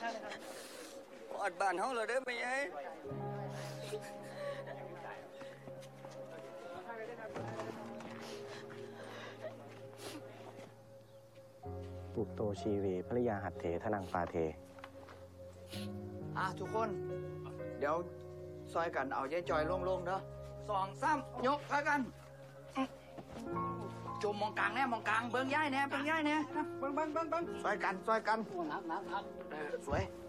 อดบ้านเฮาเลยเด้อไม่ใช่ปุกโตชีวีภริยาหัตเถทนังปาเททุกคน เดี๋ยวซอยกันเอายายจอยลงๆเด้อ2 3ยกซอยกันจุ่มมองกลางแน่มองกลางเบิ่งย้ายแน่เบิ่งย้ายแน่เบิ่งซอยกันสวย